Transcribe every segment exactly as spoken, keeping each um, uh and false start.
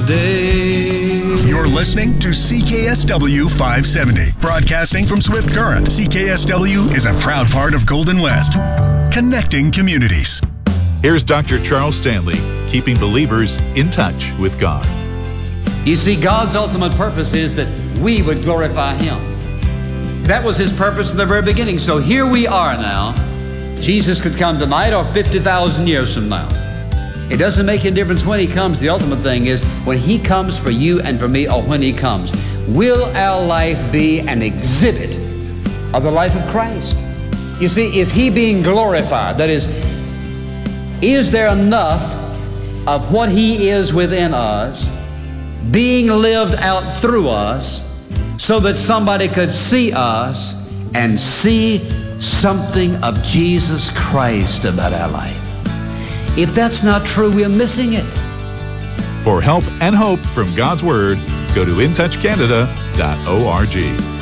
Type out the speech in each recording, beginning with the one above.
of day. You're listening to C K S W five seventy, broadcasting from Swift Current. C K S W is a proud part of Golden West, connecting communities. Here's Doctor Charles Stanley, keeping believers in touch with God. You see, God's ultimate purpose is that we would glorify Him. That was His purpose in the very beginning. So here we are now. Jesus could come tonight or fifty thousand years from now. It doesn't make any difference when He comes. The ultimate thing is when He comes for you and for me, or when He comes, will our life be an exhibit of the life of Christ? You see, is He being glorified? That is, is there enough of what He is within us being lived out through us so that somebody could see us and see something of Jesus Christ about our life? If that's not true, we're missing it. For help and hope from God's Word, go to in touch canada dot org.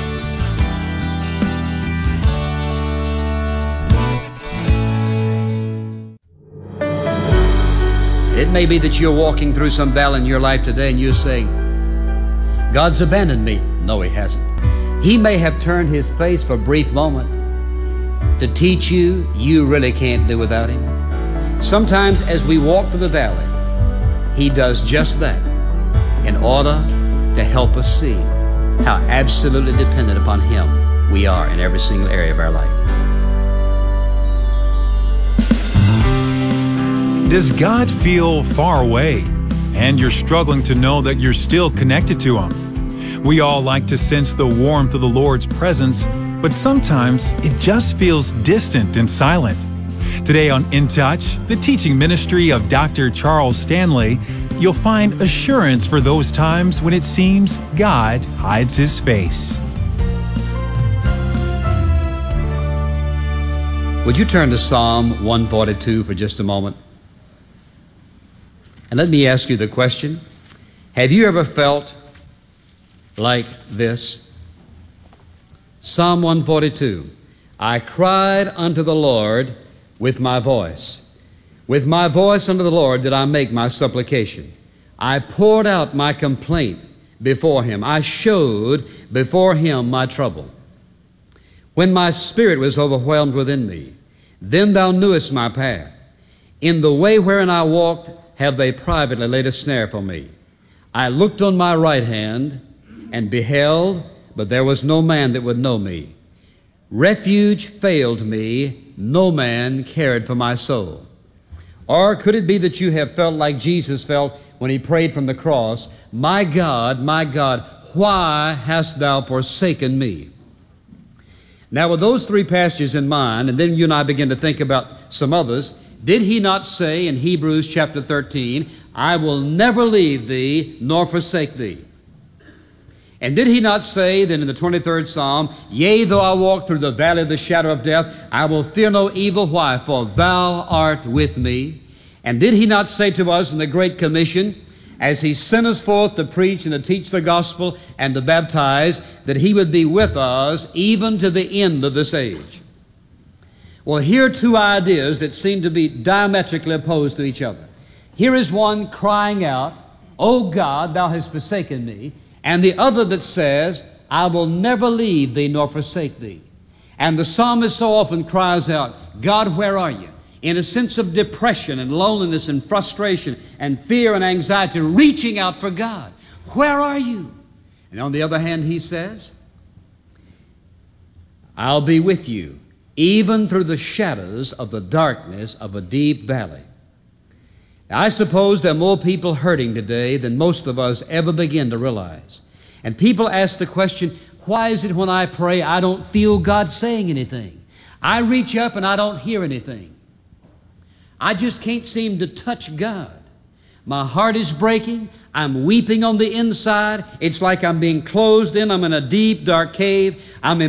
It may be that you're walking through some valley in your life today and you're saying, God's abandoned me. No, He hasn't. He may have turned His face for a brief moment to teach you you really can't do without Him. Sometimes as we walk through the valley, He does just that in order to help us see how absolutely dependent upon Him we are in every single area of our life. Does God feel far away and you're struggling to know that you're still connected to Him? We all like to sense the warmth of the Lord's presence, but sometimes it just feels distant and silent. Today on In Touch, the teaching ministry of Doctor Charles Stanley, you'll find assurance for those times when it seems God hides His face. Would you turn to Psalm one forty-two for just a moment? And let me ask you the question, have you ever felt like this? Psalm one forty-two, I cried unto the Lord with my voice. With my voice unto the Lord did I make my supplication. I poured out my complaint before Him. I showed before Him my trouble. When my spirit was overwhelmed within me, then Thou knewest my path. In the way wherein I walked have they privately laid a snare for me. I looked on my right hand and beheld, but there was no man that would know me. Refuge failed me, no man cared for my soul. Or could it be that you have felt like Jesus felt when He prayed from the cross, my God, my God, why hast Thou forsaken me? Now with those three passages in mind, and then you and I begin to think about some others, did He not say in Hebrews chapter thirteen, I will never leave thee nor forsake thee? And did He not say then in the twenty-third Psalm, yea, though I walk through the valley of the shadow of death, I will fear no evil. Why? For Thou art with me. And did He not say to us in the Great Commission, as He sent us forth to preach and to teach the gospel and to baptize, that He would be with us even to the end of this age? Well, here are two ideas that seem to be diametrically opposed to each other. Here is one crying out, O God, Thou hast forsaken me, and the other that says, I will never leave Thee nor forsake Thee. And the psalmist so often cries out, God, where are You? In a sense of depression and loneliness and frustration and fear and anxiety, reaching out for God. Where are You? And on the other hand, he says, I'll be with you, even through the shadows of the darkness of a deep valley. Now, I suppose there are more people hurting today than most of us ever begin to realize. And people ask the question, why is it when I pray I don't feel God saying anything? I reach up and I don't hear anything. I just can't seem to touch God. My heart is breaking. I'm weeping on the inside. It's like I'm being closed in. I'm in a deep, dark cave. I'm